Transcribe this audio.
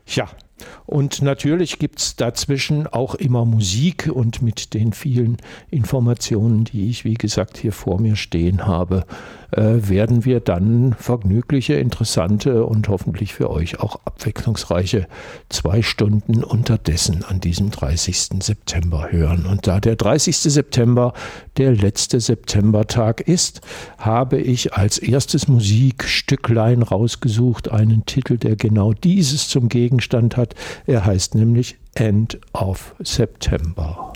Ja, und natürlich gibt es dazwischen auch immer Musik und mit den vielen Informationen, die ich, wie gesagt, hier vor mir stehen habe, werden wir dann vergnügliche, interessante und hoffentlich für euch auch abwechslungsreiche 2 Stunden unterdessen an diesem 30. September hören. Und da der 30. September der letzte Septembertag ist, habe ich als erstes Musikstücklein rausgesucht, einen Titel, der genau dieses zum Gegenstand hat. Er heißt nämlich End of September.